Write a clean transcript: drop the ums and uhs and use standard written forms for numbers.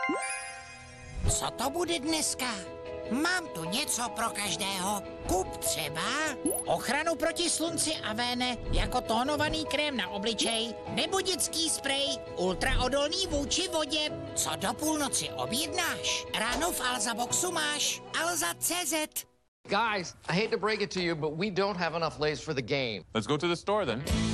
Co to bude dneska? Mám tu něco pro každého. Kup třeba ochranu proti slunci a véne, jako tónovaný krém na obličej, nebo dětský sprej, ultraodolný vůči vodě. Co do půlnoci objednáš? Ráno v Alza Boxu máš Alza.cz. Guys, I hate to break it to you, but we don't have enough Lay's for the game. Let's go to the store then.